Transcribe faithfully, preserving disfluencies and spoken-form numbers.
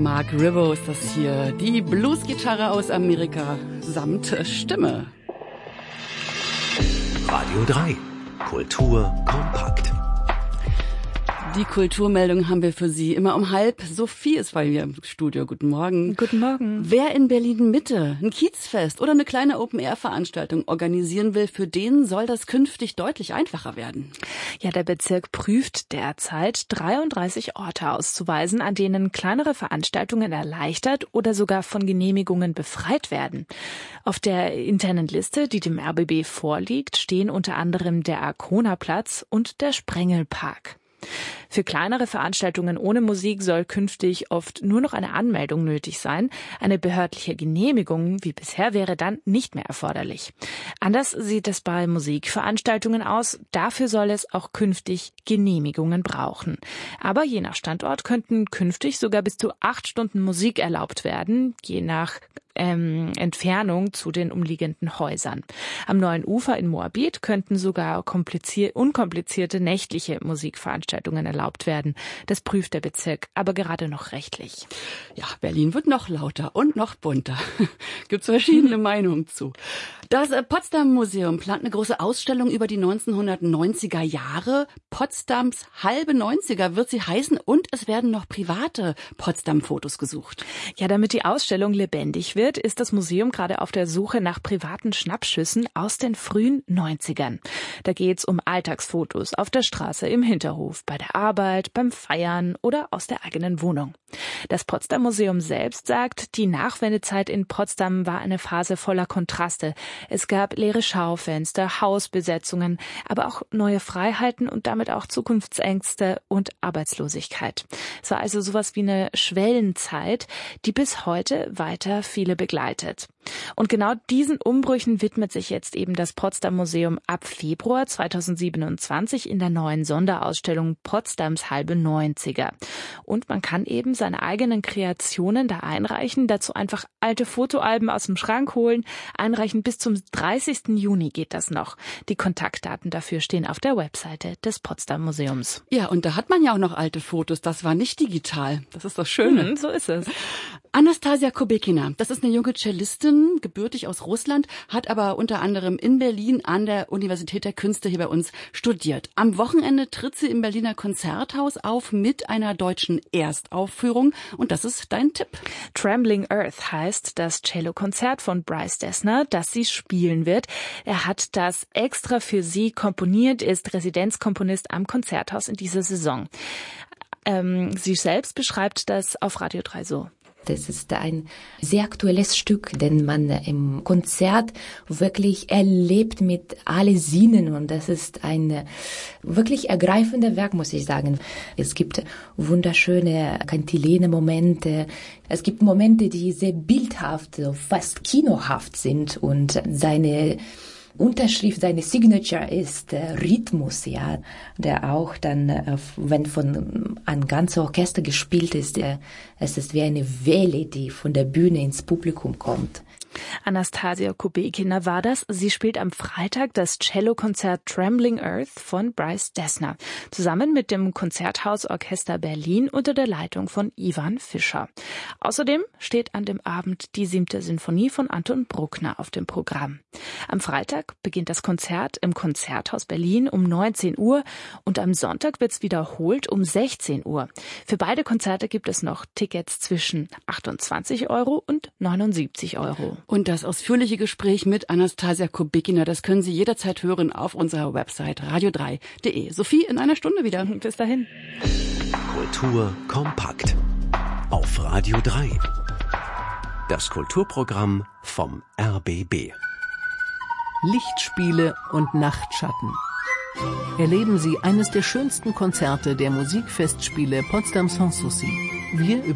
Mark Ribot ist das hier. Die Bluesgitarre aus Amerika samt Stimme. Radio drei. Kultur kompakt. Die Kulturmeldung haben wir für Sie immer um halb. Sophie ist bei mir im Studio. Guten Morgen. Guten Morgen. Wer in Berlin-Mitte ein Kiezfest oder eine kleine Open-Air-Veranstaltung organisieren will, für den soll das künftig deutlich einfacher werden. Ja, der Bezirk prüft derzeit dreiunddreißig Orte auszuweisen, an denen kleinere Veranstaltungen erleichtert oder sogar von Genehmigungen befreit werden. Auf der internen Liste, die dem R B B vorliegt, stehen unter anderem der Arkona-Platz und der Sprengelpark. Für kleinere Veranstaltungen ohne Musik soll künftig oft nur noch eine Anmeldung nötig sein. Eine behördliche Genehmigung wie bisher wäre dann nicht mehr erforderlich. Anders sieht es bei Musikveranstaltungen aus. Dafür soll es auch künftig Genehmigungen brauchen. Aber je nach Standort könnten künftig sogar bis zu acht Stunden Musik erlaubt werden, je nach Ähm, Entfernung zu den umliegenden Häusern. Am Neuen Ufer in Moabit könnten sogar komplizier- unkomplizierte nächtliche Musikveranstaltungen erlaubt werden. Das prüft der Bezirk aber gerade noch rechtlich. Ja, Berlin wird noch lauter und noch bunter. Gibt's verschiedene Meinungen zu. Das Potsdam Museum plant eine große Ausstellung über die neunzehnhundertneunziger Jahre. Potsdams halbe Neunziger wird sie heißen und es werden noch private Potsdam-Fotos gesucht. Ja, damit die Ausstellung lebendig wird, ist das Museum gerade auf der Suche nach privaten Schnappschüssen aus den frühen Neunzigern. Da geht's um Alltagsfotos auf der Straße, im Hinterhof, bei der Arbeit, beim Feiern oder aus der eigenen Wohnung. Das Potsdam Museum selbst sagt, die Nachwendezeit in Potsdam war eine Phase voller Kontraste. Es gab leere Schaufenster, Hausbesetzungen, aber auch neue Freiheiten und damit auch Zukunftsängste und Arbeitslosigkeit. Es war also sowas wie eine Schwellenzeit, die bis heute weiter viele begleitet. Und genau diesen Umbrüchen widmet sich jetzt eben das Potsdam Museum ab Februar zweitausendsiebenundzwanzig in der neuen Sonderausstellung Potsdams halbe Neunziger. Und man kann eben seine eigenen Kreationen da einreichen, dazu einfach alte Fotoalben aus dem Schrank holen, einreichen. Bis zum dreißigsten Juni geht das noch. Die Kontaktdaten dafür stehen auf der Webseite des Potsdam Museums. Ja, und da hat man ja auch noch alte Fotos. Das war nicht digital. Das ist das Schöne. Mhm, so ist es. Anastasia Kubekina, das ist eine junge Cellistin, gebürtig aus Russland, hat aber unter anderem in Berlin an der Universität der Künste hier bei uns studiert. Am Wochenende tritt sie im Berliner Konzerthaus auf mit einer deutschen Erstaufführung und das ist dein Tipp. Trembling Earth heißt das Cellokonzert von Bryce Dessner, das sie spielen wird. Er hat das extra für sie komponiert, ist Residenzkomponist am Konzerthaus in dieser Saison. Ähm, sie selbst beschreibt das auf Radio drei so. Das ist ein sehr aktuelles Stück, den man im Konzert wirklich erlebt mit allen Sinnen und das ist ein wirklich ergreifendes Werk, muss ich sagen. Es gibt wunderschöne Kantilene-Momente. Es gibt Momente, die sehr bildhaft, fast kinohaft sind und seine Unterschrift, seine Signature ist der Rhythmus, ja, der auch dann, wenn von ein ganzes Orchester gespielt ist, es ist wie eine Welle, die von der Bühne ins Publikum kommt. Anastasia Kubekina war das. Sie spielt am Freitag das Cellokonzert Trembling Earth von Bryce Dessner zusammen mit dem Konzerthausorchester Berlin unter der Leitung von Ivan Fischer. Außerdem steht an dem Abend die siebte Sinfonie von Anton Bruckner auf dem Programm. Am Freitag beginnt das Konzert im Konzerthaus Berlin um neunzehn Uhr und am Sonntag wird es wiederholt um sechzehn Uhr. Für beide Konzerte gibt es noch Tickets zwischen achtundzwanzig Euro und neunundsiebzig Euro. Und das ausführliche Gespräch mit Anastasia Kubekina, das können Sie jederzeit hören auf unserer Website radio drei punkt de. Sophie, in einer Stunde wieder. Bis dahin. Kultur kompakt. Auf Radio drei. Das Kulturprogramm vom R B B. Lichtspiele und Nachtschatten. Erleben Sie eines der schönsten Konzerte der Musikfestspiele Potsdam Sanssouci. Wir